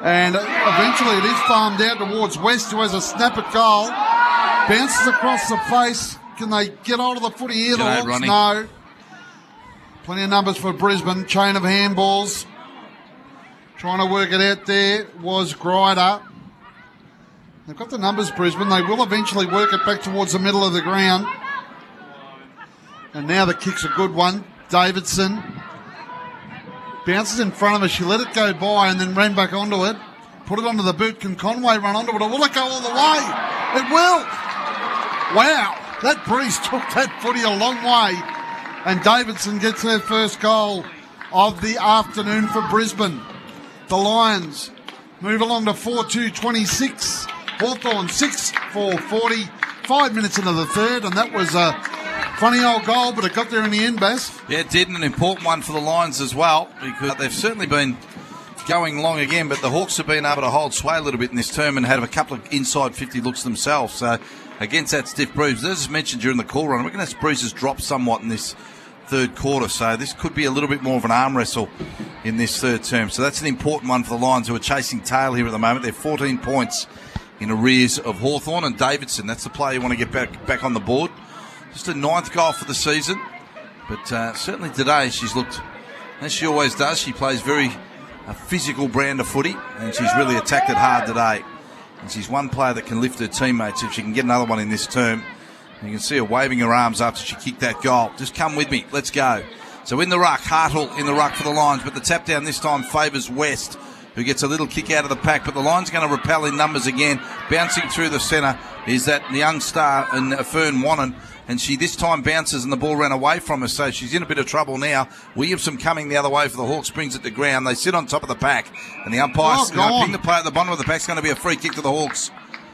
And eventually it is farmed out towards West, who has a snap at goal. Bounces across the face. Can they get hold of the footy here? The Hawks? Ronnie. No. Plenty of numbers for Brisbane. Chain of handballs. Trying to work it out there was Grider. They've got the numbers, Brisbane. They will eventually work it back towards the middle of the ground. And now the kick's a good one. Davidson bounces in front of her. She let it go by and then ran back onto it. Put it onto the boot. Can Conway run onto it? Or will it go all the way? It will. Wow. That breeze took that footy a long way. And Davidson gets her first goal of the afternoon for Brisbane. The Lions move along to 4-2-26. Hawthorn 6-4-40. 5 minutes into the third, and that was a funny old goal, but it got there in the end, Bass. Yeah, it did, and an important one for the Lions as well, because they've certainly been going long again, but the Hawks have been able to hold sway a little bit in this term and had a couple of inside 50 looks themselves. So against that stiff Bruce, as mentioned during the call run, I reckon that Bruce has dropped somewhat in this third quarter, so this could be a little bit more of an arm wrestle in this third term. So that's an important one for the Lions, who are chasing tail here at the moment. They're 14 points in arrears of Hawthorn and Davidson. That's the player you want to get back on the board. Just a 9th goal for the season, but certainly today she's looked, as she always does, she plays a physical brand of footy, and she's really attacked it hard today. And she's one player that can lift her teammates if she can get another one in this term. You can see her waving her arms after she kicked that goal. Just come with me. Let's go. So in the ruck, Hartle in the ruck for the Lions, but the tap down this time favours West, who gets a little kick out of the pack, but the Lions going to repel in numbers again. Bouncing through the centre is that young star in Fern Wannon, and she this time bounces and the ball ran away from her, so she's in a bit of trouble now. Williamson coming the other way for the Hawks, brings it to ground. They sit on top of the pack, and the umpire's ping the play at the bottom of the pack. It's going to be a free kick to the Hawks.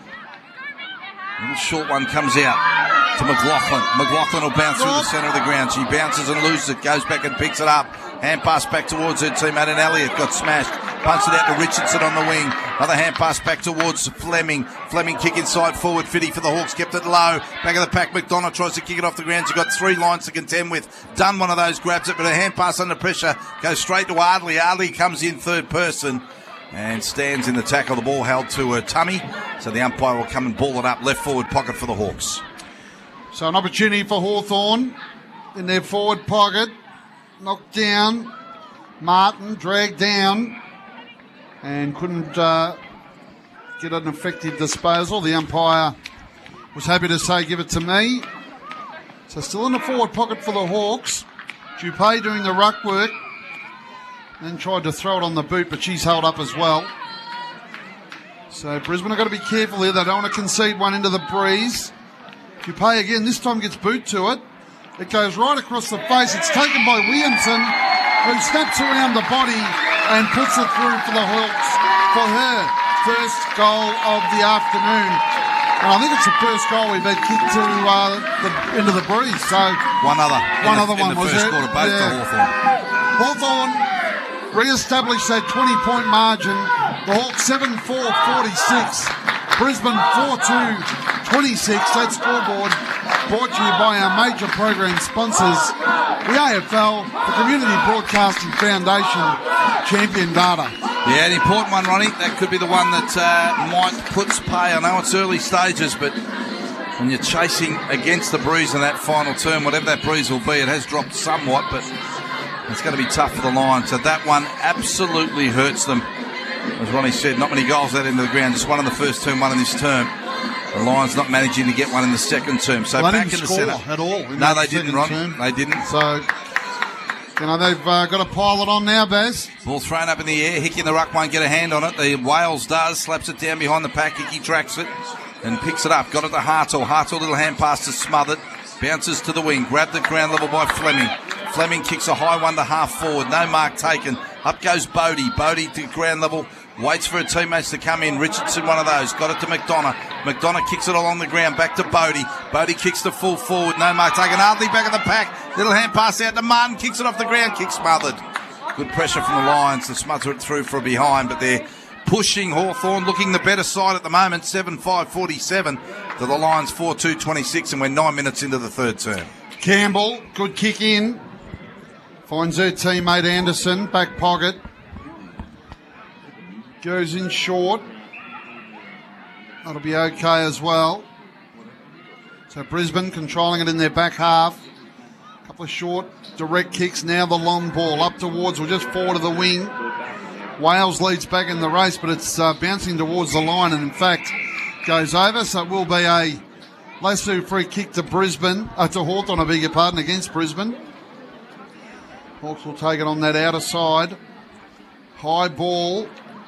A little short one comes out to McLaughlin. McLaughlin will bounce through the centre of the ground. She bounces and loses it, goes back and picks it up. Hand pass back towards her teammate, and Elliott got smashed. Punched it out to Richardson on the wing. Another hand pass back towards Fleming. Fleming kick inside forward. Fitty for the Hawks. Kept it low. Back of the pack. McDonough tries to kick it off the ground. She's got 3 lines to contend with. Done one of those. Grabs it, but a hand pass under pressure. Goes straight to Ardley. Ardley comes in third person and stands in the tackle. The ball held to her tummy. So the umpire will come and ball it up. Left forward pocket for the Hawks. So an opportunity for Hawthorn in their forward pocket. Knocked down. Martin dragged down and couldn't get an effective disposal. The umpire was happy to say, give it to me. So still in the forward pocket for the Hawks. Dupay doing the ruck work. Then tried to throw it on the boot, but she's held up as well. So Brisbane have got to be careful here. They don't want to concede one into the breeze. Dupay again, this time gets boot to it. It goes right across the face. It's taken by Williamson, who snaps around the body and puts it through for the Hawks for her first goal of the afternoon. And I think it's the first goal we've had kicked to into the breeze. So one other one was it? Quarter, both to Hawthorn re-established that 20-point margin. The Hawks 7-4-46. Brisbane 4-2-26. That scoreboard brought to you by our major program sponsors, the AFL, the Community Broadcasting Foundation, Champion Data. Yeah, an important one, Ronnie. That could be the one that might puts pay. I know it's early stages, but when you're chasing against the breeze in that final term, whatever that breeze will be, it has dropped somewhat, but it's going to be tough for the Lions. So that one absolutely hurts them. As Ronnie said, not many goals out into the ground. Just one in the first term, one in this term. The Lions not managing to get one in the second term. So well, back in the centre. At all. No, they didn't, Ron. They didn't. So, they've got to pile it on now, Baz. Ball thrown up in the air. Hickey in the ruck won't get a hand on it. The Wales does. Slaps it down behind the pack. Hickey tracks it and picks it up. Got it to Hartle. Hartle, little hand pass to Smothered. Bounces to the wing. Grabbed at ground level by Fleming. Fleming kicks a high one to half forward. No mark taken. Up goes Bodie. Bodie to ground level. Waits for her teammates to come in. Richardson, one of those. Got it to McDonough. McDonough kicks it along the ground. Back to Bodie. Bodie kicks the full forward. No mark taken. Ardley back of the pack. Little hand pass out to Martin. Kicks it off the ground. Kick smothered. Good pressure from the Lions to smother it through for a behind, but they're pushing Hawthorn, looking the better side at the moment. 7-5-47 to the Lions 4-2-26, and we're 9 minutes into the third term. Campbell, good kick in. Finds her teammate Anderson, back pocket. Goes in short. That'll be okay as well. So Brisbane controlling it in their back half. A couple of short direct kicks. Now the long ball up towards or just forward of the wing. Wales leads back in the race, but it's bouncing towards the line and in fact goes over. So it will be a Lasso free kick to Brisbane, to Hawthorn, I beg your pardon, against Brisbane. Hawks will take it on that outer side. High ball.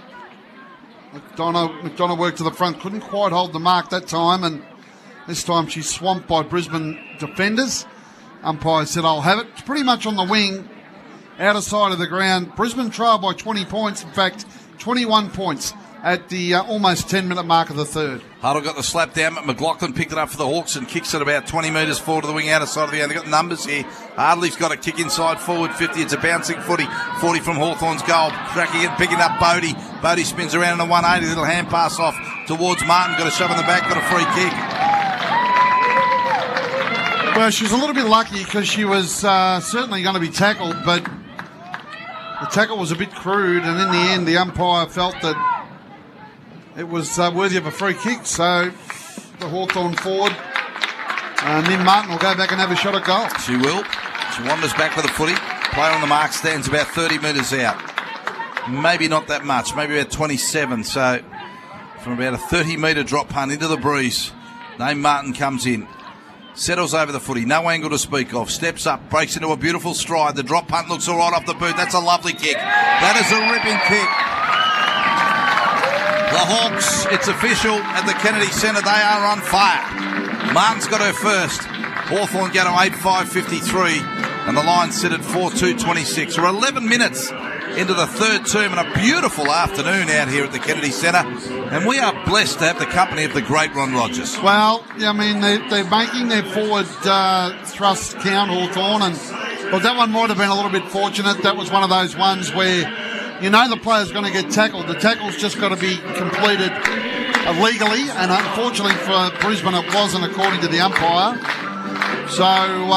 McDonough worked to the front, couldn't quite hold the mark that time, and this time she's swamped by Brisbane defenders. Umpire said, I'll have it. It's pretty much on the wing, outer side of the ground. Brisbane trail by 20 points, in fact, 21 points at the almost 10-minute mark of the third. Huddle got the slap down, but McLaughlin picked it up for the Hawks and kicks it about 20 metres forward to the wing, outer side of the ground. They've got numbers here. Hardley's got a kick inside forward 50. It's a bouncing footy. 40 from Hawthorn's goal. Cracking it, picking up Bodie. Bodie spins around in a 180. Little hand pass off towards Martin. Got a shove in the back, got a free kick. Well, she was a little bit lucky because she was certainly going to be tackled, but the tackle was a bit crude, and in the end, the umpire felt that it was worthy of a free kick. So the Hawthorn forward, Nim Martin, will go back and have a shot at goal. She will. She wanders back with the footy. Player on the mark stands about 30 metres out. Maybe not that much, maybe about 27. So from about a 30-metre drop punt into the breeze, Nim Martin comes in. Settles over the footy, no angle to speak of. Steps up, breaks into a beautiful stride. The drop punt looks all right off the boot. That's a lovely kick. That is a ripping kick. The Hawks, it's official at the Kennedy Centre. They are on fire. Martin's got her first. Hawthorn go to 8.5.53, and the line sit at 4.2.26. We're 11 minutes into the third term, and a beautiful afternoon out here at the Kennedy Centre. And we are blessed to have the company of the great Ron Rogers. Well, I mean, they're making their forward thrust count, Hawthorn, and well, that one might have been a little bit fortunate. That was one of those ones where you know the player's going to get tackled. The tackle's just got to be completed legally, and unfortunately for Brisbane, it wasn't according to the umpire. So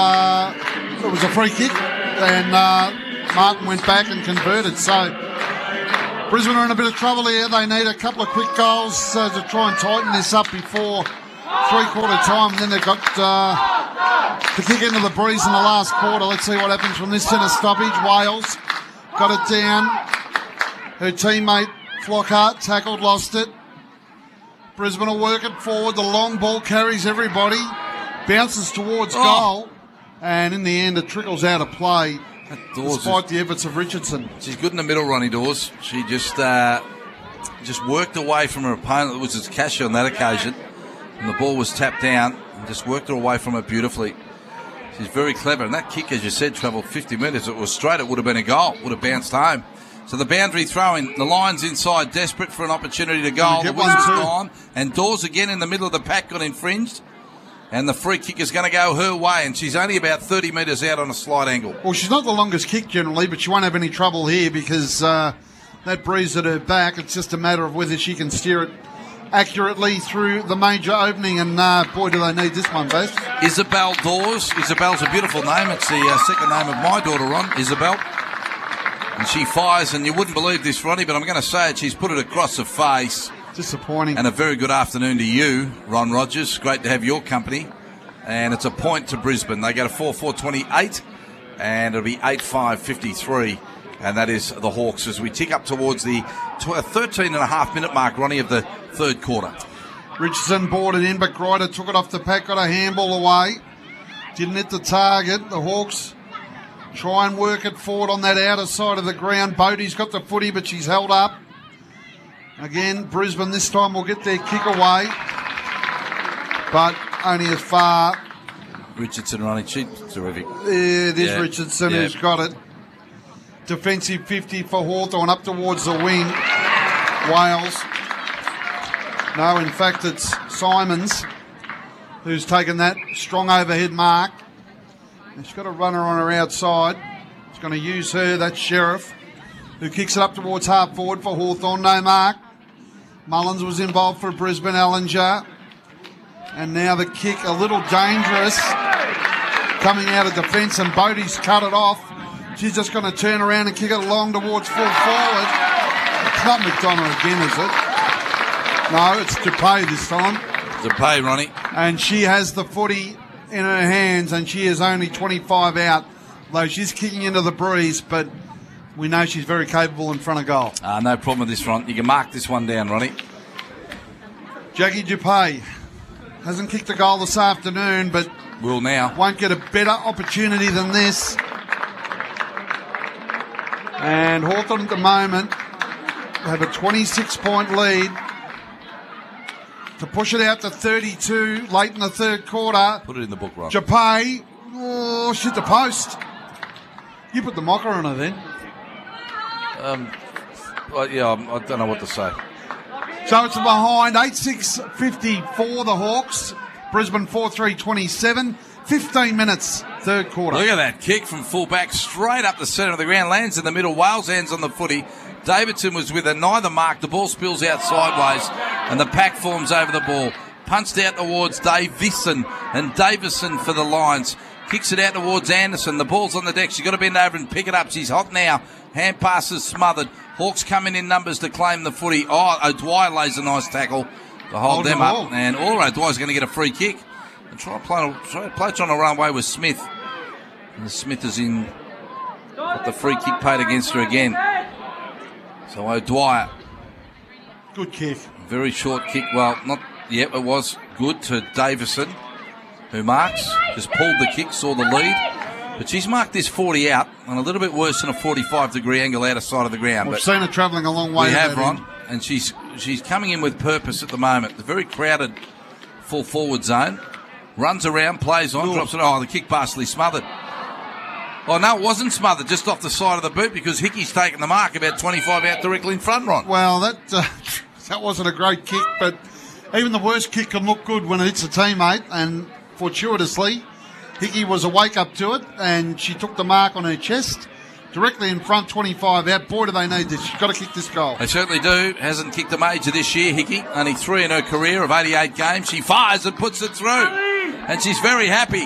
it was a free kick, and Martin went back and converted. So Brisbane are in a bit of trouble here. They need a couple of quick goals to try and tighten this up before three-quarter time. And then they've got to kick into the breeze in the last quarter. Let's see what happens from this centre stoppage. Wales got it down. Her teammate Flockhart tackled, lost it. Brisbane will work it forward. The long ball carries everybody. Bounces towards goal. And in the end, it trickles out of play. Despite the efforts of Richardson. She's good in the middle, Ronnie Dawes. She just worked away from her opponent. It was his Cassia on that occasion. And the ball was tapped down and just worked her away from it beautifully. She's very clever. And that kick, as you said, travelled 50 metres. It was straight. It would have been a goal. Would have bounced home. So the boundary throw-in. The line's inside, desperate for an opportunity to goal. The whistle's gone. And Dawes again in the middle of the pack got infringed. And the free kick is going to go her way, and she's only about 30 metres out on a slight angle. Well, she's not the longest kick generally, but she won't have any trouble here because that breeze at her back. It's just a matter of whether she can steer it accurately through the major opening, and boy, do they need this one, Bess. Isabel Dawes. Isabel's a beautiful name. It's the second name of my daughter, Ron, Isabel. And she fires, and you wouldn't believe this, Ronnie, but I'm going to say it. She's put it across the face. Disappointing. And a very good afternoon to you, Ron Rogers. Great to have your company. And it's a point to Brisbane. They go to 4.4.28, and it'll be 8.5.53. And that is the Hawks as we tick up towards the 13.5-minute mark, Ronnie, of the third quarter. Richardson boarded in, but Greider took it off the pack, got a handball away. Didn't hit the target. The Hawks try and work it forward on that outer side of the ground. Bodie's got the footy, but she's held up. Again, Brisbane this time will get their kick away, but only as far. Richardson, Ronnie, she's terrific. It is Richardson who's got it. Defensive 50 for Hawthorn up towards the wing. Wales. No, in fact, it's Simons who's taken that strong overhead mark. And she's got a runner on her outside. She's going to use her. That's Sheriff, who kicks it up towards half forward for Hawthorn. No mark. Mullins was involved for Brisbane, Ellinger. And now the kick a little dangerous. Coming out of defence, and Bodie's cut it off. She's just going to turn around and kick it along towards full forward. It's not McDonough again, is it? No, it's Dupay this time. Dupay, Ronnie. And she has the footy in her hands, and she is only 25 out, though she's kicking into the breeze, but we know she's very capable in front of goal. No problem with this front. You can mark this one down, Ronnie. Jackie Dupay hasn't kicked a goal this afternoon, but will now. Won't get a better opportunity than this. And Hawthorn at the moment have a 26-point lead to push it out to 32 late in the third quarter. Put it in the book, Ron. Dupay, oh, shit the post. You put the mocker on her then. Well, yeah, I don't know what to say. So it's behind 8-6-50 for the Hawks. Brisbane 4-3-27. 15 minutes, third quarter. Look at that kick from fullback straight up the centre of the ground. Lands in the middle. Wales hands on the footy. Davidson was with her. Neither mark. The ball spills out sideways and the pack forms over the ball. Punched out towards Davison and Davison for the Lions. Kicks it out towards Anderson. The ball's on the deck. She's got to bend over and pick it up. She's hot now. Hand passes smothered. Hawks coming in numbers to claim the footy. Oh, O'Dwyer lays a nice tackle to hold them up. And O'Dwyer's going to get a free kick. And trying to run away with Smith. And Smith is in. Got the free kick paid against her again. So O'Dwyer. Good kick. Very short kick. Well, not yet. It was good to Davison, who marks. Just pulled the kick, saw the lead. But she's marked this 40 out on a little bit worse than a 45-degree angle out of side of the ground. We've seen her travelling a long way. We have, Ron. And she's coming in with purpose at the moment. The very crowded full forward zone. Runs around, plays on, drops it. Oh, the kick partially smothered. Oh, no, it wasn't smothered, just off the side of the boot because Hickey's taken the mark about 25 out directly in front, Ron. Well, that wasn't a great kick, but even the worst kick can look good when it hits a teammate, and fortuitously, Hickey was awake up to it, and she took the mark on her chest, directly in front, 25 out. Boy, do they need this. She's got to kick this goal. They certainly do. Hasn't kicked a major this year, Hickey. Only 3 in her career of 88 games. She fires and puts it through, and she's very happy.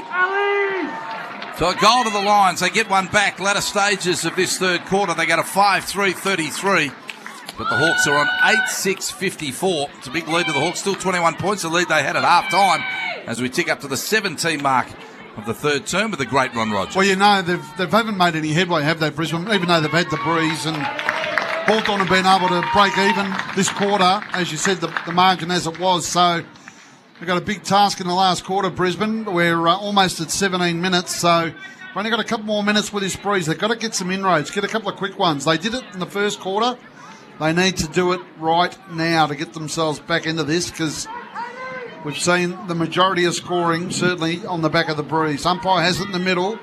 So a goal to the Lions. They get one back latter stages of this third quarter. They go to 5-3-33. But the Hawks are on 8-6-54. It's a big lead to the Hawks. Still 21 points. The lead they had at half-time as we tick up to the 17 mark of the third term with the great Ron Rogers. Well, you know, they haven't made any headway, have they, Brisbane? Even though they've had the breeze, and Hawthorn have been able to break even this quarter, as you said, the margin as it was. So they've got a big task in the last quarter, Brisbane. We're almost at 17 minutes, so we've only got a couple more minutes with this breeze. They've got to get some inroads, get a couple of quick ones. They did it in the first quarter. They need to do it right now to get themselves back into this, because we've seen the majority of scoring, certainly on the back of the breeze. Umpire has it in the middle.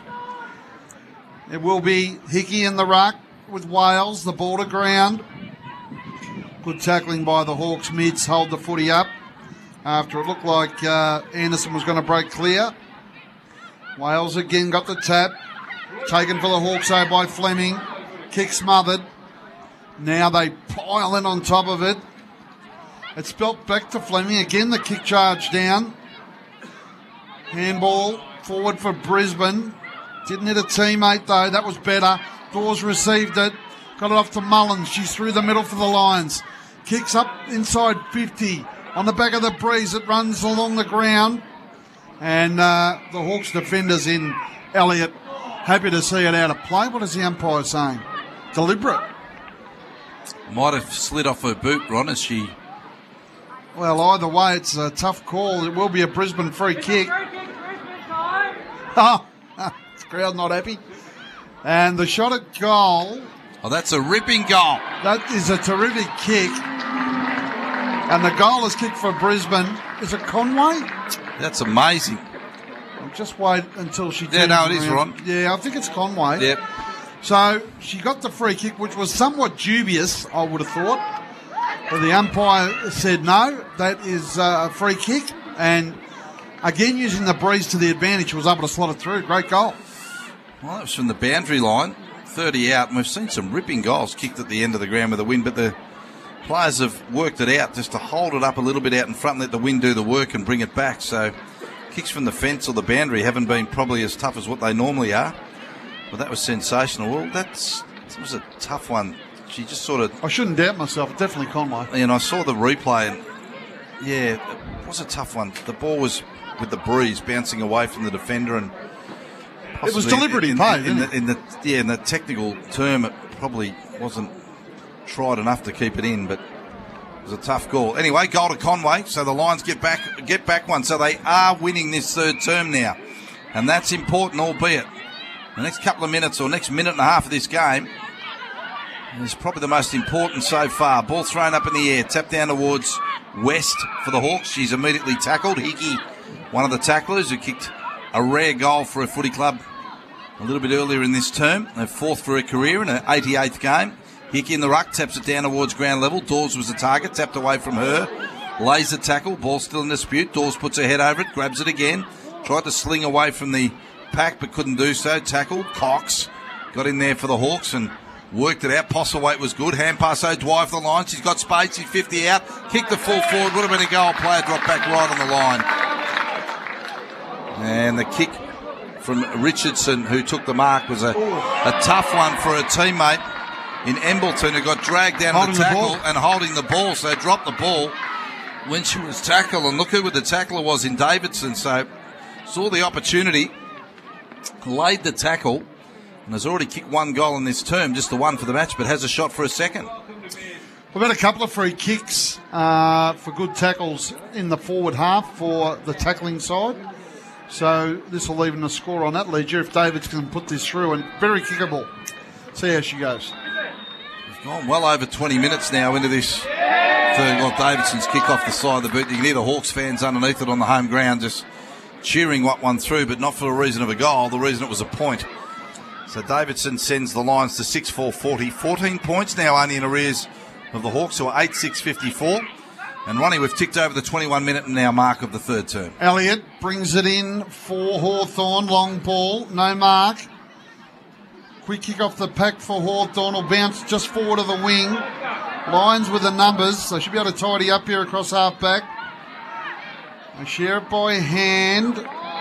It will be Hickey in the ruck with Wales, the ball to ground. Good tackling by the Hawks mids, hold the footy up after it looked like Anderson was going to break clear. Wales again got the tap. Taken for the Hawks though by Fleming. Kick smothered. Now they pile in on top of it. It's built back to Fleming. Again, the kick charge down. Handball forward for Brisbane. Didn't hit a teammate, though. That was better. Dawes received it. Got it off to Mullins. She's through the middle for the Lions. Kicks up inside 50. On the back of the breeze, it runs along the ground. And the Hawks defenders in Elliott. Happy to see it out of play. What is the umpire saying? Deliberate. Might have slid off her boot, Ron, as she... Well, either way, it's a tough call. It will be a Brisbane free kick. Oh, the crowd not happy. And the shot at goal. Oh, that's a ripping goal. That is a terrific kick. And the goal is kicked for Brisbane. Is it Conway? That's amazing. I'll just wait until she turns it around. is, Ron. Yeah, I think it's Conway. Yep. So she got the free kick, which was somewhat dubious, I would have thought. But the umpire said no, that is a free kick. And again, using the breeze to the advantage, was able to slot it through. Great goal. Well, that was from the boundary line, 30 out. And we've seen some ripping goals kicked at the end of the ground with the wind. But the players have worked it out just to hold it up a little bit out in front and let the wind do the work and bring it back. So kicks from the fence or the boundary haven't been probably as tough as what they normally are. But that was sensational. Well, that was a tough one. She just sort of... I shouldn't doubt myself. Definitely Conway. And I saw the replay, and yeah, it was a tough one. The ball was with the breeze bouncing away from the defender, and it was deliberately played, in the technical term, it probably wasn't tried enough to keep it in, but it was a tough goal. Anyway, goal to Conway, so the Lions get back one, so they are winning this third term now, and that's important, albeit the next couple of minutes or next minute and a half of this game is probably the most important so far. Ball thrown up in the air, tapped down towards West for the Hawks. She's immediately tackled. Hickey, one of the tacklers, who kicked a rare goal for her footy club a little bit earlier in this term. Her fourth for her career in her 88th game. Hickey in the ruck, taps it down towards ground level. Dawes was the target, tapped away from her. Lays the tackle, ball still in dispute. Dawes puts her head over it, grabs it again. Tried to sling away from the pack but couldn't do so. Tackled. Cox got in there for the Hawks and worked it out. Postlethwaite was good. Hand pass O'Dwyer for the line. She's got space. She's 50 out. Kicked the full forward. Would have been a goal. Player dropped back right on the line. And the kick from Richardson, who took the mark, was a tough one for her teammate in Embleton, who got dragged down the tackle and holding the ball. So dropped the ball when she was tackled. And look who the tackler was in Davidson. So saw the opportunity, laid the tackle, and has already kicked one goal in this term, just the one for the match, but has a shot for a second. We've had a couple of free kicks for good tackles in the forward half for the tackling side. So this will even the score on that, Ledger, if Davids can put this through, and very kickable. See how she goes. We've gone well over 20 minutes now into this third. Well, Davidson's kick off the side of the boot. You can hear the Hawks fans underneath it on the home ground just cheering what one through, but not for the reason of a goal, the reason it was a point. So Davidson sends the Lions to 6-4-40. 14 points now only in arrears of the Hawks, who are 8-6-54. And Ronnie, we've ticked over the 21-minute now mark of the third term. Elliott brings it in for Hawthorn. Long ball, no mark. Quick kick off the pack for Hawthorn. Will bounce just forward of the wing. Lions with the numbers. They should be able to tidy up here across half-back. They share it by hand.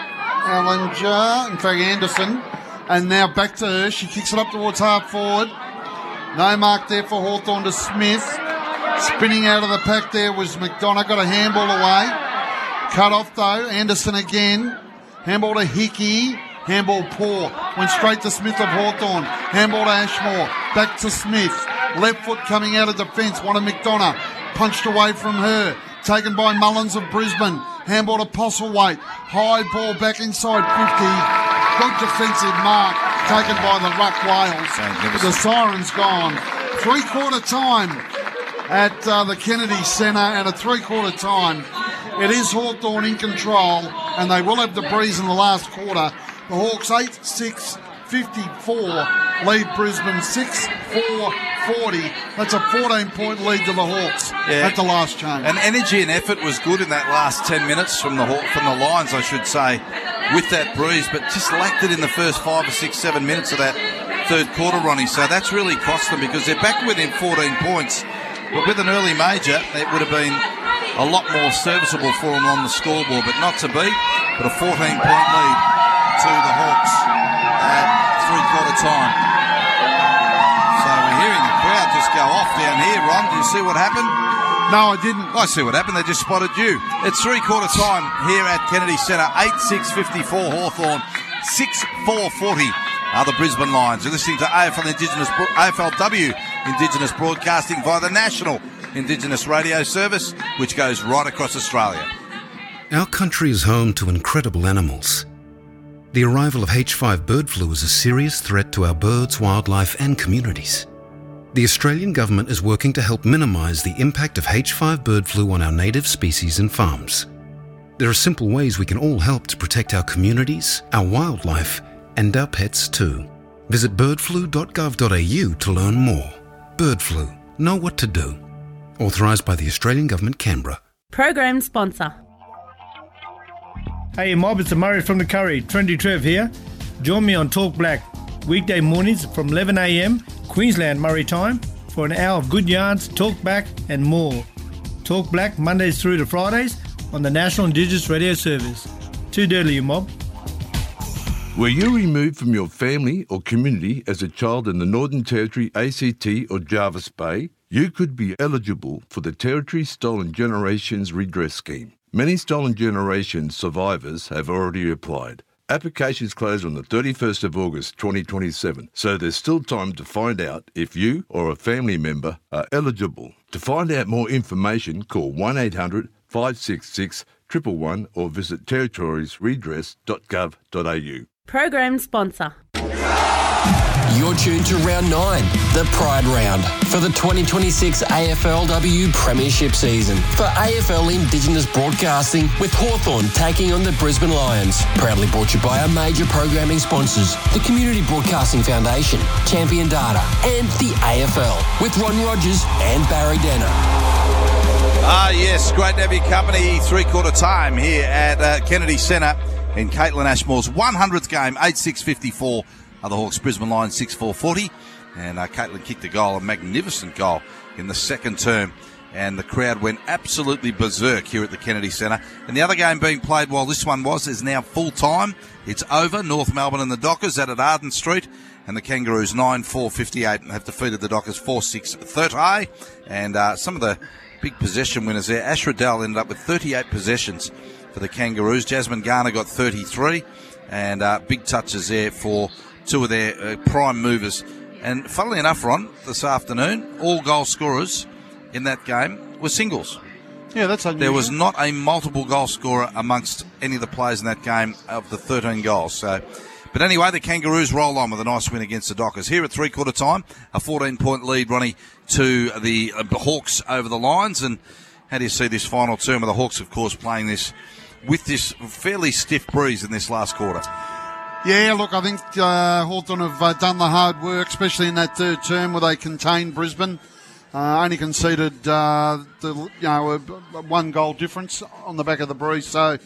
Ellinger, in fact Anderson. And now back to her. She kicks it up towards half-forward. No mark there for Hawthorn to Smith. Spinning out of the pack there was McDonough. Got a handball away. Cut off though. Anderson again. Handball to Hickey. Handball poor. Went straight to Smith of Hawthorn. Handball to Ashmore. Back to Smith. Left foot coming out of defence. One of McDonough. Punched away from her. Taken by Mullins of Brisbane. Handball to Postlethwaite. High ball back inside 50. Good defensive mark. Taken by the Ruck Wales. The siren's gone. 3/4 time at the Kennedy Centre, and a 3/4 time. It is Hawthorn in control, and they will have the breeze in the last quarter. The Hawks 8-6-54 lead Brisbane 6-4-40. That's a 14-point lead to the Hawks at the last change. And energy and effort was good in that last 10 minutes from the Lions, I should say, with that breeze, but just lacked it in the first 5 or 6, 7 minutes of that third quarter, Ronnie. So that's really cost them because they're back within 14 points. But with an early major, it would have been a lot more serviceable for them on the scoreboard, but not to be. But a 14-point lead to the Hawks at 3/4 time. So we're hearing the crowd just go off down here, Ron. Do you see what happened? No, I didn't. I see what happened. They just spotted you. It's 3/4 time here at Kennedy Centre. 8-6-54 Hawthorn. 6-4-40 are the Brisbane Lions. You're listening to AFLW Indigenous Broadcasting via the National Indigenous Radio Service, which goes right across Australia. Our country is home to incredible animals. The arrival of H5 bird flu is a serious threat to our birds, wildlife and communities. The Australian government is working to help minimise the impact of H5 bird flu on our native species and farms. There are simple ways we can all help to protect our communities, our wildlife and our pets too. Visit birdflu.gov.au to learn more. Bird flu. Know what to do. Authorised by the Australian Government, Canberra. Program sponsor. Hey mob, it's Murray from the Curry. Trendy Trev here. Join me on Talk Black, weekday mornings from 11 a.m, Queensland Murray time, for an hour of good yarns, talk back and more. Talk Black Mondays through to Fridays on the National Indigenous Radio Service. Too dirty, you mob. Were you removed from your family or community as a child in the Northern Territory, ACT or Jervis Bay? You could be eligible for the Territory Stolen Generations Redress Scheme. Many Stolen Generations survivors have already applied. Applications close on the 31st of August 2027, so there's still time to find out if you or a family member are eligible. To find out more information, call 1800 566 111 or visit territoriesredress.gov.au. Program sponsor. You're tuned to Round 9, the Pride Round, for the 2026 AFLW Premiership season. For AFL Indigenous Broadcasting, with Hawthorn taking on the Brisbane Lions. Proudly brought to you by our major programming sponsors, the Community Broadcasting Foundation, Champion Data, and the AFL, with Ron Rogers and Barry Denner. Yes, great to have your company. Three-quarter time here at Kennedy Centre in Caitlin Ashmore's 100th game, 8-6-54. The Hawks Brisbane Lions 6-4-40, and Caitlin kicked a goal, a magnificent goal in the second term, and the crowd went absolutely berserk here at the Kennedy Centre. And the other game being played while this one is now full time. It's over. North Melbourne and the Dockers at Arden Street, and the Kangaroos 9-4-58 have defeated the Dockers 4-6-30. And some of the big possession winners there. Ash Riddell ended up with 38 possessions for the Kangaroos. Jasmine Garner got 33, and big touches there for two of their prime movers. And funnily enough, Ron, this afternoon, all goal scorers in that game were singles. Yeah, that's unusual. There was not a multiple goal scorer amongst any of the players in that game of the 13 goals. So, but anyway, the Kangaroos roll on with a nice win against the Dockers. Here at three-quarter time, a 14-point lead, Ronnie, to the Hawks over the Lions. And how do you see this final term of the Hawks, of course, playing this with this fairly stiff breeze in this last quarter? Yeah, look, I think Hawthorn have done the hard work, especially in that third term where they contained Brisbane. Only conceded a one-goal difference on the back of the breeze. So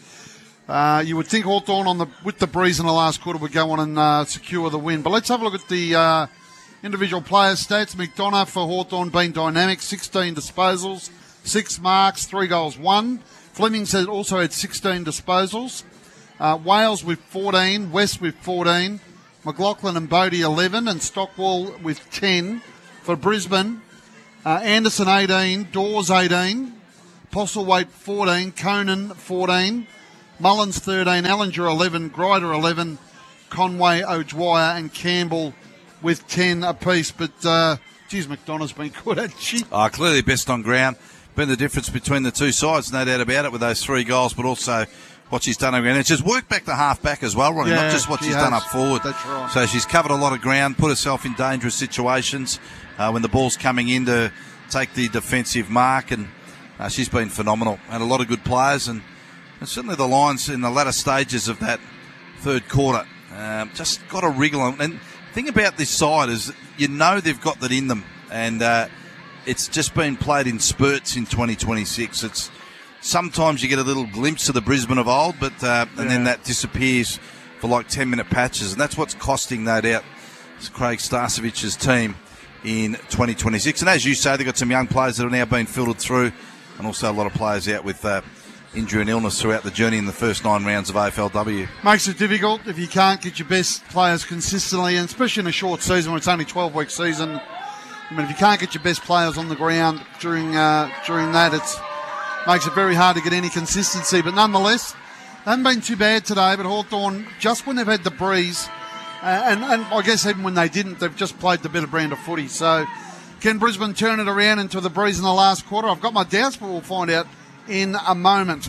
you would think Hawthorn with the breeze in the last quarter would go on and secure the win. But let's have a look at the individual player stats. McDonough for Hawthorn been dynamic, 16 disposals, 6 marks, 3 goals, 1. Fleming also had 16 disposals. Wales with 14, West with 14, McLaughlin and Bodie 11, and Stockwell with 10 for Brisbane. Anderson 18, Dawes 18, Postlethwaite 14, Conan 14, Mullins 13, Ellinger 11, Grider 11, Conway, O'Dwyer and Campbell with 10 apiece. But, McDonough's been good, hasn't she? Clearly best on ground. Been the difference between the two sides, no doubt about it, with those 3 goals, but also what she's done on ground. And she's worked back to half-back as well, Ronnie, not just what she's done up forward. That's right. So she's covered a lot of ground, put herself in dangerous situations when the ball's coming in to take the defensive mark, and she's been phenomenal. And a lot of good players, and certainly the Lions in the latter stages of that third quarter just got a wriggle on. And the thing about this side is they've got that in them, and it's just been played in spurts in 2026. It's sometimes you get a little glimpse of the Brisbane of old, but and then that disappears for like 10-minute patches, and that's what's costing, no doubt, Craig Starcevich's team in 2026. And as you say, they've got some young players that are now being filtered through, and also a lot of players out with injury and illness throughout the journey in the first 9 rounds of AFLW. Makes it difficult if you can't get your best players consistently, and especially in a short season when it's only a 12-week season. I mean, if you can't get your best players on the ground during that, it makes it very hard to get any consistency. But nonetheless, they haven't been too bad today, but Hawthorn, just when they've had the breeze, and I guess even when they didn't, they've just played the better brand of footy. So can Brisbane turn it around into the breeze in the last quarter? I've got my doubts, but we'll find out in a moment.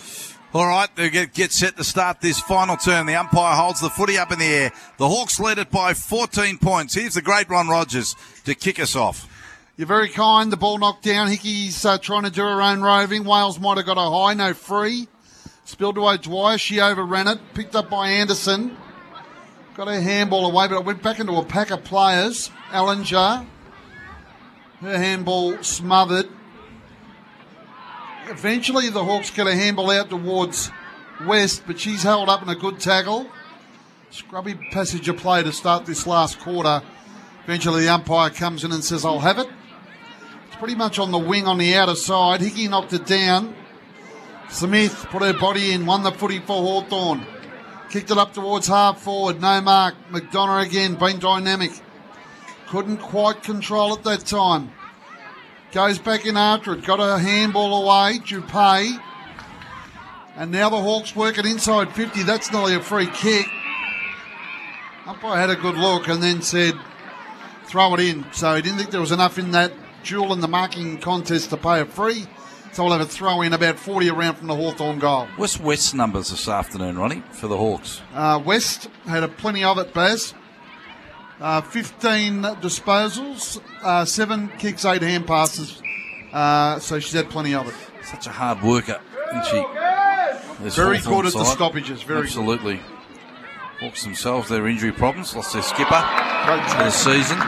All right, they get set to start this final term. The umpire holds the footy up in the air. The Hawks lead it by 14 points. Here's the great Ron Rogers to kick us off. You're very kind. The ball knocked down. Hickey's trying to do her own roving. Wales might have got a high, no free. Spilled to O'Dwyer. She overran it. Picked up by Anderson. Got her handball away, but it went back into a pack of players. Ellinger. Her handball smothered. Eventually, the Hawks get a handball out towards West, but she's held up in a good tackle. Scrubby passage of play to start this last quarter. Eventually, the umpire comes in and says, I'll have it. It's pretty much on the wing on the outer side. Hickey knocked it down. Smith put her body in, won the footy for Hawthorn. Kicked it up towards half forward. No mark. McDonough again, been dynamic. Couldn't quite control it that time. Goes back in after it. Got a handball away. Dupay. And now the Hawks working inside 50. That's nearly a free kick. Umpire had a good look and then said, throw it in. So he didn't think there was enough in that duel in the marking contest to pay a free. So we'll have a throw in about 40 around from the Hawthorn goal. What's West's numbers this afternoon, Ronnie, for the Hawks? West had plenty of it, Baz. 15 disposals, 7 kicks, 8 hand passes. So she's had plenty of it. Such a hard worker, isn't she? Very good at the stoppages. Absolutely. Hawks themselves, their injury problems, lost their skipper for the season.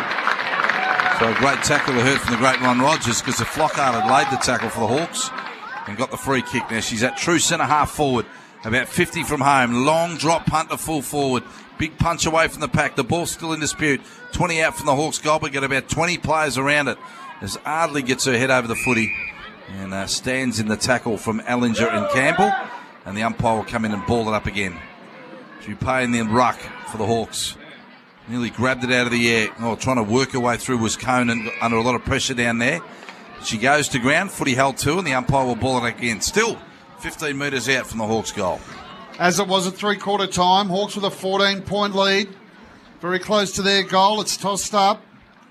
So a great tackle we heard from the great Ron Rogers, because the Flockhart had laid the tackle for the Hawks and got the free kick. Now she's at true centre half forward, about 50 from home. Long drop punt to full forward. Big punch away from the pack. The ball's still in dispute. 20 out from the Hawks goal, but got about 20 players around it as Ardley gets her head over the footy and stands in the tackle from Ellinger and Campbell. And the umpire will come in and ball it up again. Dupay in the ruck for the Hawks. Nearly grabbed it out of the air. Trying to work her way through was Conan under a lot of pressure down there. She goes to ground, footy held to, and the umpire will ball it again. Still 15 metres out from the Hawks goal. As it was at three-quarter time, Hawks with a 14-point lead. Very close to their goal. It's tossed up.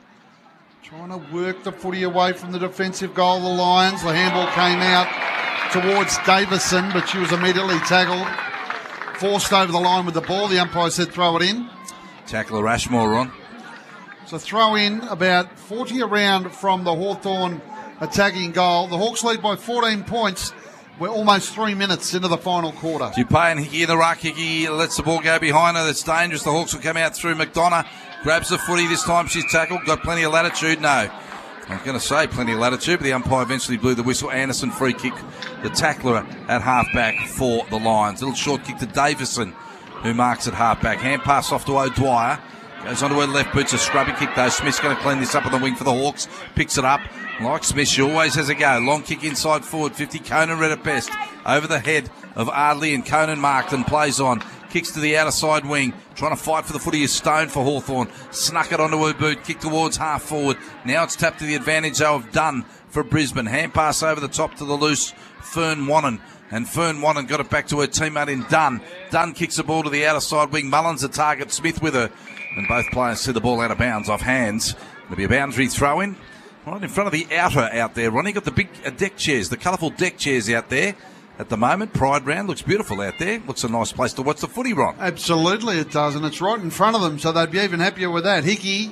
Trying to work the footy away from the defensive goal of the Lions. The handball came out towards Davison, but she was immediately tackled. Forced over the line with the ball. The umpire said throw it in. Tackler Ashmore, Ron. So throw in about 40 around from the Hawthorn attacking goal. The Hawks lead by 14 points. We're almost 3 minutes into the final quarter. Dupay and Hickey in the ruck. Hickey lets the ball go behind her. That's dangerous. The Hawks will come out through McDonough. Grabs the footy. This time she's tackled. Got plenty of latitude. No. I was going to say plenty of latitude, but the umpire eventually blew the whistle. Anderson free kick. The tackler at half-back for the Lions. Little short kick to Davison, who marks at half-back. Hand pass off to O'Dwyer. Goes onto her left boot. It's a scrubby kick though. Smith's going to clean this up on the wing for the Hawks. Picks it up. Like Smith, she always has a go. Long kick inside forward. 50. Conan read it best. Over the head of Ardley, and Conan marked and plays on. Kicks to the outer side wing. Trying to fight for the footy is Stone for Hawthorn. Snuck it onto her boot. Kick towards half forward. Now it's tapped to the advantage though of Dunn for Brisbane. Hand pass over the top to the loose Fern Wannon. And Fern Wannon got it back to her teammate in Dunn. Dunn kicks the ball to the outer side wing. Mullins the target. Smith with her. And both players see the ball out of bounds off hands. It'll be a boundary throw in. Right in front of the outer out there, Ronnie. Got the big deck chairs, the colourful deck chairs out there at the moment. Pride Round looks beautiful out there. Looks a nice place to watch the footy, Ron. Absolutely it does, and it's right in front of them, so they'd be even happier with that. Hickey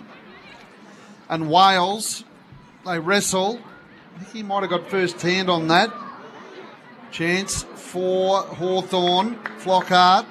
and Wales, they wrestle. Hickey might have got first hand on that. Chance for Hawthorn. Flockhart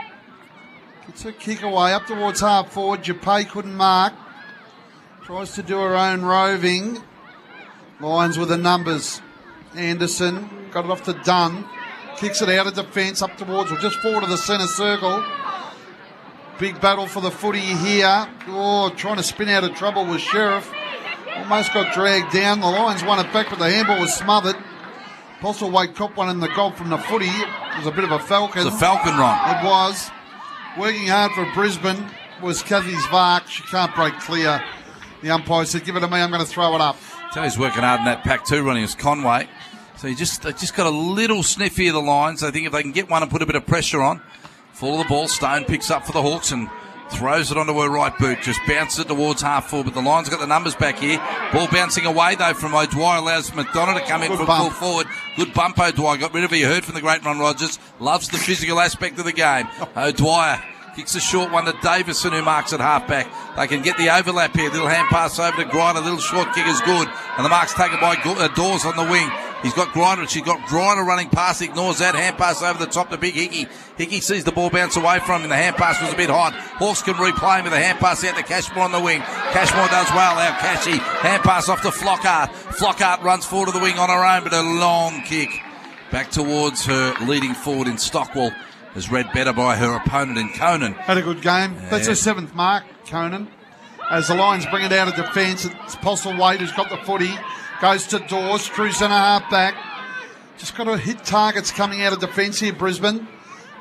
gets a kick away up towards half forward. Dupay couldn't mark. Tries to do her own roving. Lions with the numbers. Anderson got it off to Dunn. Kicks it out of defence up towards, or just forward of the centre circle. Big battle for the footy here. Trying to spin out of trouble with Sheriff. Almost got dragged down. The Lions won it back, but the handball was smothered. Postlethwaite copped one in the goal from the footy. It was a bit of a falcon. It's a falcon, Ron. It was. Working hard for Brisbane was Kathy Zvark. She can't break clear. The umpire said, give it to me, I'm going to throw it up. Tell he's working hard in that pack too, Ronnie. It's Conway. So they just got a little sniffy of the Lions. I think if they can get one and put a bit of pressure on, fall of the ball, Stone picks up for the Hawks and throws it onto her right boot. Just bounces it towards half forward. But the Lions got the numbers back here. Ball bouncing away though from O'Dwyer. Allows McDonough to come in from full forward. Good bump, O'Dwyer. Got rid of her. You heard from the great Ron Rogers. Loves the physical aspect of the game. O'Dwyer kicks a short one to Davison, who marks at half-back. They can get the overlap here. Little hand pass over to Grider. Little short kick is good. And the mark's taken by Dawes on the wing. He's got Grider. She's got Grider running past. Ignores that. Hand pass over the top to Big Hickey. Hickey sees the ball bounce away from him. The hand pass was a bit hot. Hawks can replay him with a hand pass out to Cashmore on the wing. Cashmore does well. Now Cashy. Hand pass off to Flockhart. Flockhart runs forward to the wing on her own, but a long kick back towards her leading forward in Stockwell is read better by her opponent in Conan. Had a good game. Yeah. That's her 7th mark, Conan. As the Lions bring it out of defence, it's Postlethwaite who's got the footy. Goes to Dawes, true centre half back. Just got to hit targets coming out of defence here, Brisbane.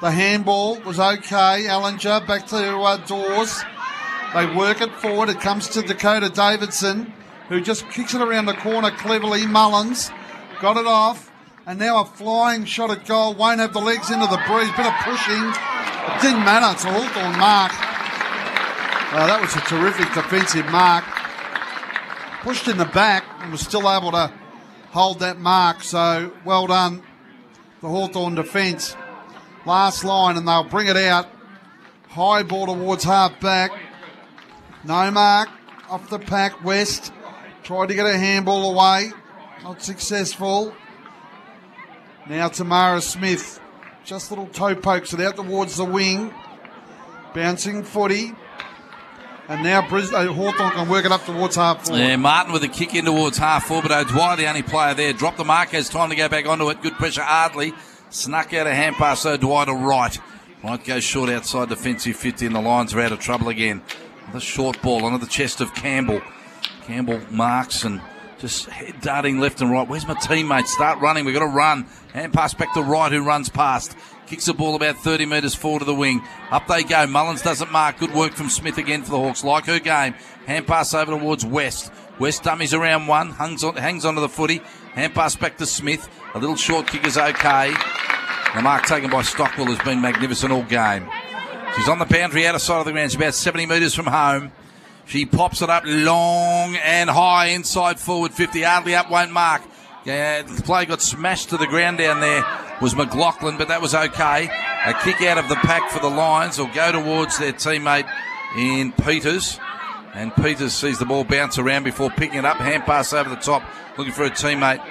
The handball was okay. Ellinger back to Dawes. They work it forward. It comes to Dakota Davidson, who just kicks it around the corner cleverly. Mullins got it off. And now a flying shot at goal. Won't have the legs into the breeze. Bit of pushing. It didn't matter. It's a Hawthorn mark. That was a terrific defensive mark. Pushed in the back and was still able to hold that mark. So well done, the Hawthorn defence. Last line, and they'll bring it out. High ball towards half back. No mark. Off the pack. West tried to get a handball away. Not successful. Now Tamara Smith. Just little toe pokes it out towards the wing. Bouncing footy. And now Hawthorn can work it up towards half forward. Yeah, Martin with a kick in towards half forward. O'Dwyer, the only player there. Dropped the mark. Has time to go back onto it. Good pressure. Ardley snuck out a hand pass. O'Dwyer to right. Right goes short outside defensive 50, and the Lions are out of trouble again. The short ball onto the chest of Campbell. Campbell marks and just head darting left and right. Where's my teammate? Start running. We've got to run. Hand pass back to Wright, who runs past. Kicks the ball about 30 metres forward to the wing. Up they go. Mullins doesn't mark. Good work from Smith again for the Hawks. Like her game. Hand pass over towards West. West dummies around one. Hangs onto the footy. Hand pass back to Smith. A little short kick is okay. The mark taken by Stockwell has been magnificent all game. She's on the boundary outer side of the ground. She's about 70 metres from home. She pops it up long and high inside forward 50. Hardly up, won't mark. Yeah, the play got smashed to the ground down there. Was McLaughlin, but that was okay. A kick out of the pack for the Lions will go towards their teammate in Peters. And Peters sees the ball bounce around before picking it up. Hand pass over the top, looking for a teammate.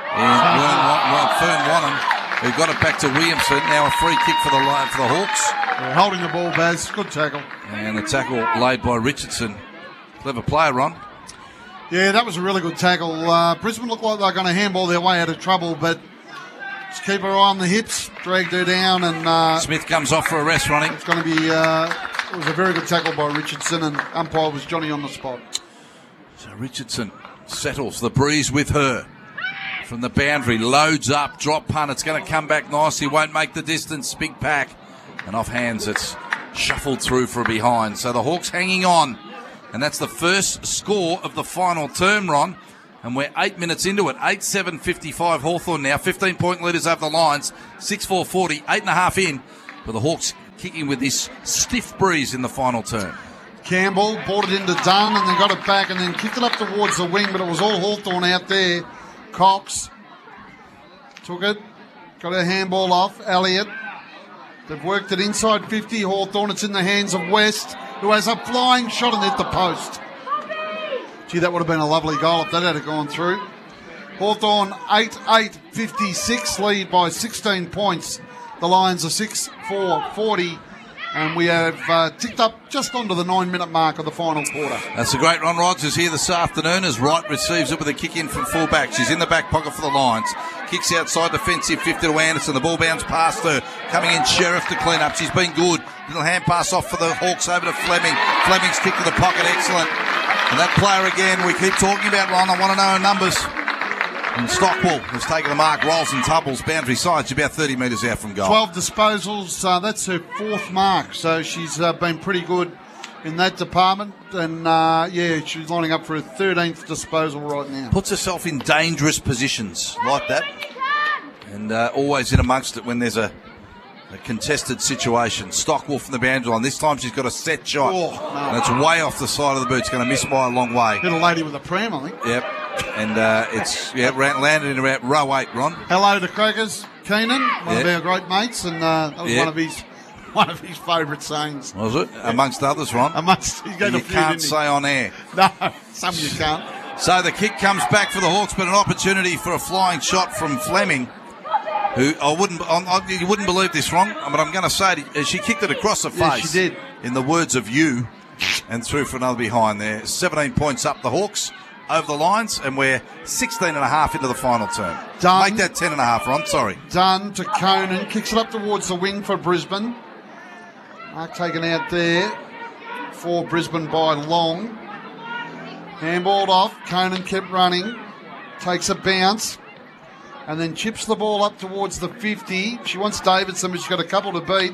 Fern Wanham, who got it back to Williamson. Now a free kick for the Hawks. They're holding the ball, Baz. Good tackle. And the tackle laid by Richardson. Clever player, Ron. Yeah, that was a really good tackle. Brisbane looked like they're going to handball their way out of trouble, but just keep her on the hips, dragged her down, and Smith comes off for a rest, Ronnie. It's going to be. It was a very good tackle by Richardson, and umpire was Johnny on the spot. So Richardson settles the breeze with her from the boundary, loads up, drop punt. It's going to come back nicely, won't make the distance. Big pack, and off hands. It's shuffled through for a behind. So the Hawks hanging on. And that's the first score of the final term, Ron. And we're 8 minutes into it. 8-7-55 Hawthorn now. 15-point leaders over the Lions. 6-4-40. 8.5 in. But the Hawks kicking with this stiff breeze in the final term. Campbell brought it into Dunn and then got it back and then kicked it up towards the wing, but it was all Hawthorn out there. Cox took it. Got a handball off. Elliott. They've worked it inside 50 Hawthorn. It's in the hands of West, who has a flying shot and hit the post. Gee, that would have been a lovely goal if that had gone through. Hawthorn 8-8-56, lead by 16 points. The Lions are 6-4-40, and we have ticked up just onto the 9-minute mark of the final quarter. That's a great Ron Rogers here this afternoon as Wright receives it with a kick in from full back. She's in the back pocket for the Lions. Kicks outside defensive 50 to Anderson. The ball bounced past her. Coming in Sheriff to clean up. She's been good. Little hand pass off for the Hawks over to Fleming. Fleming's kick to the pocket. Excellent. And that player again, we keep talking about, Ron. I want to know her numbers. And Stockwell has taken the mark, rolls and tumbles, boundary side. She's about 30 metres out from goal. 12 disposals. That's her fourth mark. So she's been pretty good in that department. And, she's lining up for her 13th disposal right now. Puts herself in dangerous positions like that. And always in amongst it when there's a contested situation. Stockwell from the boundary line. This time she's got a set shot. And it's way off the side of the boot. It's going to miss by a long way. Hit a lady with a pram, I think. Yep. And landed in about row 8, Ron. Hello to Crackers Keenan, one of our great mates, and that was one of his favourite sayings. Was it? Amongst others, Ron. You can't say on air. No, some you can't. So the kick comes back for the Hawks, but an opportunity for a flying shot from Fleming, who you wouldn't believe this, Ron, but I'm going to say it, she kicked it across the face. Yes, she did. In the words of you, and threw for another behind there. 17 points up the Hawks over the Lions, and we're 16.5 into the final term. Make that 10.5, Ron, sorry. Dunn to Conan, kicks it up towards the wing for Brisbane. Mark taken out there for Brisbane by Long. Handballed off, Conan kept running, takes a bounce. and then chips the ball up towards the 50. She wants Davidson, but she's got a couple to beat.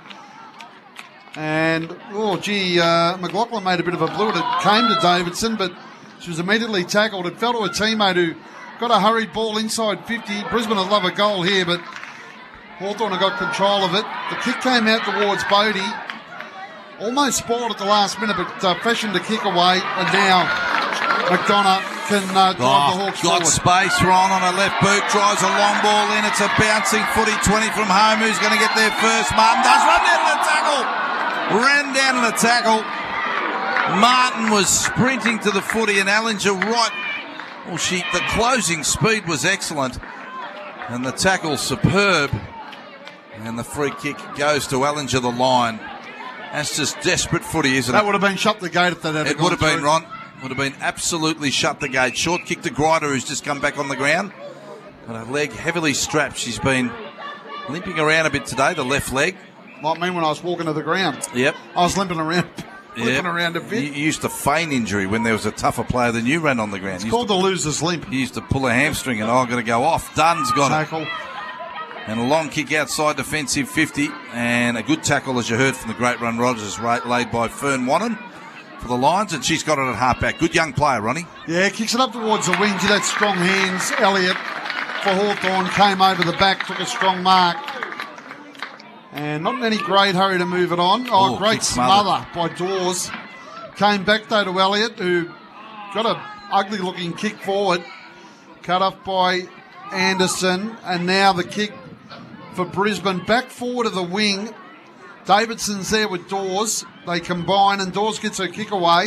And, McLaughlin made a bit of a blue. It came to Davidson, but she was immediately tackled. It fell to a teammate who got a hurried ball inside 50. Brisbane would love a goal here, but Hawthorn got control of it. The kick came out towards Bodie. Almost spoiled at the last minute, but fashioned the kick away. And now McDonough can drive the Hawks got forward. space, Ron, on her left boot, drives a long ball in. It's a bouncing footy, 20 from home. Who's going to get there first? Martin does run down to the tackle. Ran down to the tackle. Martin was sprinting to the footy, and Ellinger right. Well, the closing speed was excellent, and the tackle superb. And the free kick goes to Ellinger, the line. That's just desperate footy, isn't it? That would have been shut the gate if that had It would have been, Ron. Would have been absolutely shut the gate. Short kick to Grider, who's just come back on the ground. Got her leg heavily strapped. She's been limping around a bit today, the left leg. Like me when I was walking to the ground. Yep. I was limping around a bit. You used to feign injury when there was a tougher player than you ran on the ground. It's called the loser's limp. You used to pull a hamstring and I'm going to go off. Dunn's got Tackle. it. And a long kick outside defensive 50. And a good tackle, as you heard from the great Run Rogers, laid by Fern Wannon for the Lions. And she's got it at halfback. Good young player, Ronnie. Yeah, kicks it up towards the wing. She had strong hands. Elliott for Hawthorn came over the back, took a strong mark. And not in any great hurry to move it on. Oh, great smother by Dawes. Came back, though, to Elliott, who got a ugly-looking kick forward. Cut off by Anderson. And now the kick for Brisbane. Back forward of the wing. Davidson's there with Dawes. They combine, and Dawes gets her kick away.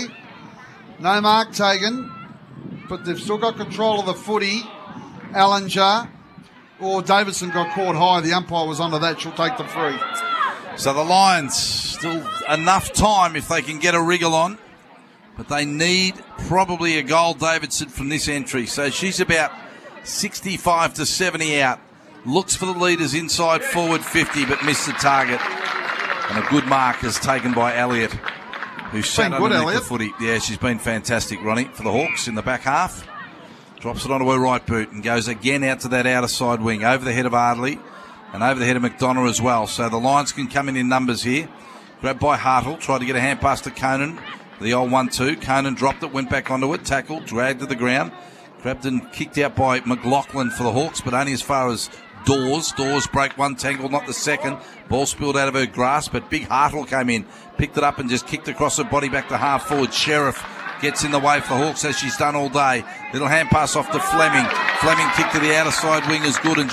No mark taken, but they've still got control of the footy. Ellinger. Or Davidson got caught high. The umpire was under that. She'll take the free. So the Lions, still enough time if they can get a wriggle on. But they need probably a goal, Davidson, from this entry. So she's about 65 to 70 out. Looks for the leaders inside forward 50, but missed the target. And a good mark is taken by Elliott, who sat underneath the footy. Yeah, she's been fantastic, Ronnie, for the Hawks in the back half. Drops it onto her right boot and goes again out to that outer side wing, over the head of Ardley and over the head of McDonough as well. So the Lions can come in numbers here. Grabbed by Hartle, tried to get a hand pass to Conan. The old 1-2. Conan dropped it, went back onto it, tackled, dragged to the ground. Grabbed and kicked out by McLaughlin for the Hawks, but only as far as Dawes. Dawes broke one tangle, not the second. Ball spilled out of her grasp, but big Hartle came in, picked it up and just kicked across her body back to half forward. Sheriff gets in the way for the Hawks as she's done all day. Little hand pass off to Fleming. Fleming kick to the outer side wing is good, and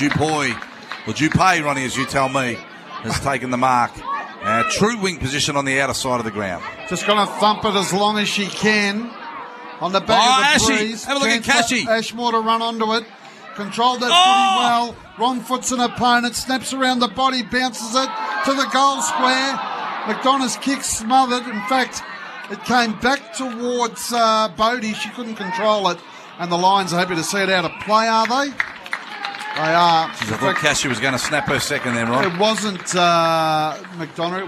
Dupay, Ronnie, as you tell me, has taken the mark. True wing position on the outer side of the ground. Just going to thump it as long as she can. On the back of the breeze. Have a look at Cashy. Ashmore to run onto it. Controlled that pretty well. Wrong foot's an opponent. Snaps around the body. Bounces it to the goal square. McDonough's kick smothered. In fact, it came back towards Bodie. She couldn't control it. And the Lions are happy to see it out of play, are they? They are. I thought Cashy was going to snap her second then, right? It wasn't McDonough.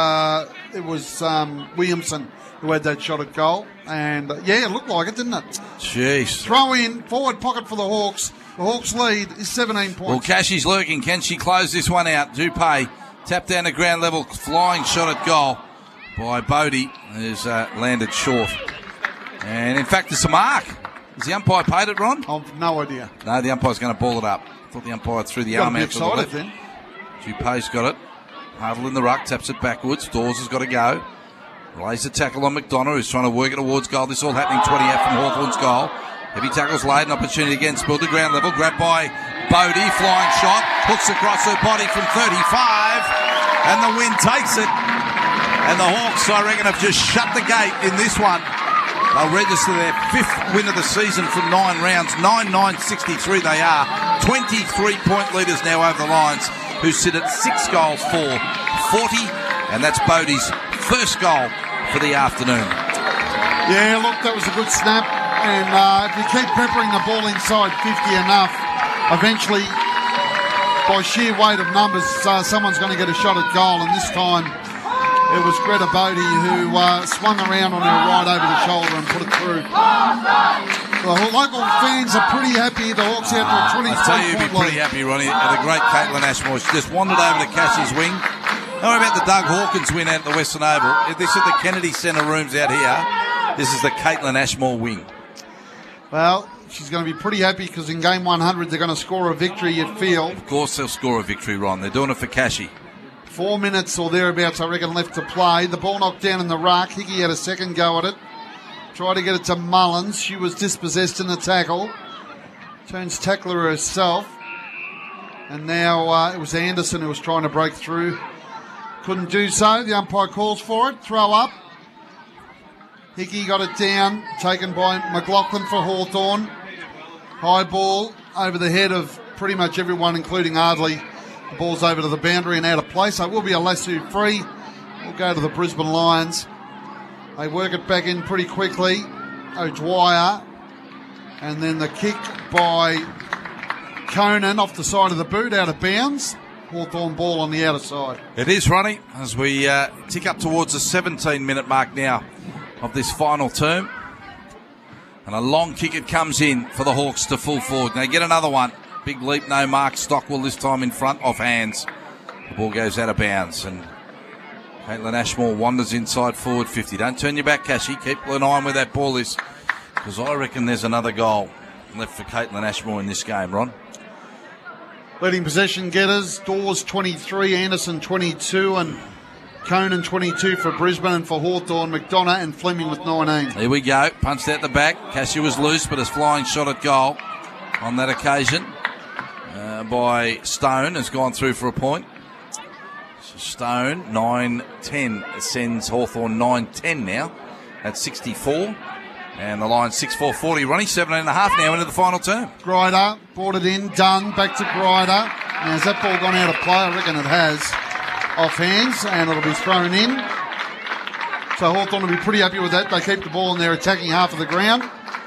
It was Williamson who had that shot at goal. And, it looked like it, didn't it? Jeez. Throw in, forward pocket for the Hawks. The Hawks lead is 17 points. Well, Cashy's lurking. Can she close this one out? Dupay, tap down to ground level, flying shot at goal by Bodie, who's landed short. And, in fact, it's a mark. Has the umpire paid it, Ron? I've no idea. No, the umpire's going to ball it up. I thought the umpire threw the arm out to the left. Then. Dupay's got it. Hartle in the ruck, taps it backwards. Dawes has got to go. Lays the tackle on McDonough, who's trying to work it towards goal. This all happening 20 out from Hawthorn's goal. Heavy tackles laid, an opportunity again. Spilled to ground level, grabbed by Bodie. Flying shot, hooks across her body from 35. And the wind takes it. And the Hawks, I reckon, have just shut the gate in this one. They'll register their 5th win of the season from 9 rounds. 9-9-63 they are. 23-point leaders now over the Lions, who sit at 6 goals for 40. And that's Bodie's first goal for the afternoon. Yeah, look, that was a good snap. And if you keep peppering the ball inside 50 enough, eventually, by sheer weight of numbers, someone's going to get a shot at goal. And this time, it was Greta Bodie who swung around on her right over the shoulder and put it through. The local fans are pretty happy. The Hawks out to a 23 I tell you, you'd be point pretty lead. happy, Ronnie. And the great Caitlin Ashmore. She just wandered over to Cassie's wing. How about the Doug Hawkins win at the Western Oval? If this is the Kennedy Centre rooms out here, this is the Caitlin Ashmore wing. Well, she's going to be pretty happy because in game 100 they're going to score a victory, you'd feel. Of course they'll score a victory, Ron. They're doing it for Cassie. 4 minutes or thereabouts, I reckon, left to play. The ball knocked down in the ruck. Hickey had a second go at it. Tried to get it to Mullins. She was dispossessed in the tackle. Turns tackler herself. And now it was Anderson who was trying to break through. Couldn't do so. The umpire calls for it. Throw up. Hickey got it down. Taken by McLaughlin for Hawthorn. High ball over the head of pretty much everyone, including Ardley. The ball's over to the boundary and out of play. So it will be a Lassie free. We'll go to the Brisbane Lions. They work it back in pretty quickly. O'Dwyer. And then the kick by Conan off the side of the boot, out of bounds. Hawthorn ball on the outer side. It is, Ronnie, as we tick up towards the 17-minute mark now of this final term. And a long kick it comes in for the Hawks to full forward. They get another one. Big leap, no mark. Stockwell this time in front, off hands. The ball goes out of bounds. And Caitlin Ashmore wanders inside forward 50. Don't turn your back, Cassie. Keep an eye on where that ball is, because I reckon there's another goal left for Caitlin Ashmore in this game, Ron. Leading possession getters, Dawes 23, Anderson 22, and Conan 22 for Brisbane, and for Hawthorn, McDonough and Fleming with 19. Here we go. Punched out the back. Cassie was loose, but a flying shot at goal on that occasion by Stone has gone through for a point. So Stone, 9-10, sends Hawthorn 9-10 now at 64. And the Lions 6-4-40. Ronnie, 17.5 now into the final term. Grider brought it in, done, back to Grider. Now, has that ball gone out of play? I reckon it has. Off hands, and it'll be thrown in. So Hawthorn will be pretty happy with that. They keep the ball in their attacking half of the ground.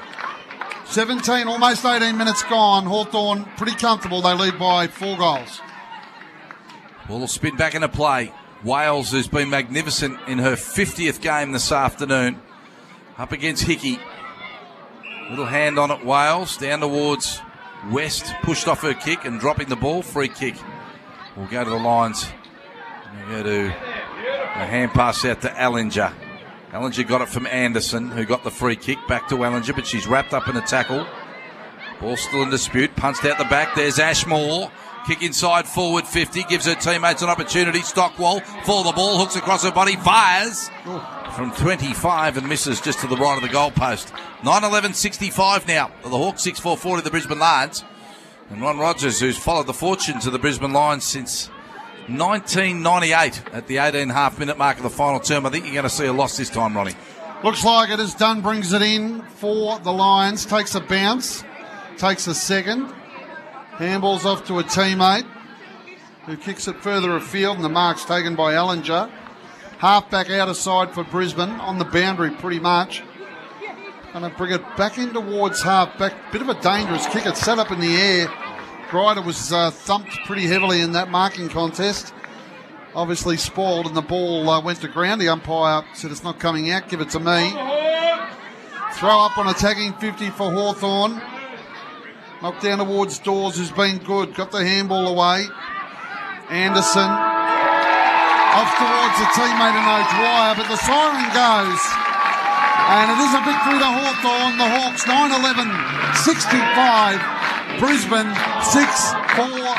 17, almost 18 minutes gone. Hawthorn pretty comfortable. They lead by 4 goals. Ball will spin back into play. Wales, who's been magnificent in her 50th game this afternoon, up against Hickey. Little hand on it, Wales. Down towards West. Pushed off her kick and dropping the ball. Free kick. We'll go to the Lions. We'll go to a hand pass out to Ellinger. Ellinger got it from Anderson, who got the free kick. Back to Ellinger, but she's wrapped up in a tackle. Ball still in dispute. Punched out the back. There's Ashmore. Kick inside forward 50. Gives her teammates an opportunity. Stockwell for the ball. Hooks across her body. Fires from 25 and misses just to the right of the goalpost. 9-11-65 now. The Hawks 6-4-40 the Brisbane Lions. And Ron Rogers, who's followed the fortunes of the Brisbane Lions since 1998 at the 18.5 minute mark of the final term. I think you're going to see a loss this time, Ronnie. Looks like it as Dunn brings it in for the Lions. Takes a bounce. Takes a second. Handballs off to a teammate who kicks it further afield, and the mark's taken by Ellinger. Half-back outer side for Brisbane, on the boundary pretty much. Going to bring it back in towards half-back. Bit of a dangerous kick. It's set up in the air. Grider was thumped pretty heavily in that marking contest. Obviously spoiled, and the ball went to ground. The umpire said it's not coming out. Give it to me. Throw up on attacking 50 for Hawthorn. Knocked down towards Dawes, who's been good. Got the handball away. Anderson off towards a teammate in O'Dwyer, but the siren goes. And it is a victory to Hawthorn. The Hawks 9-11-65. Brisbane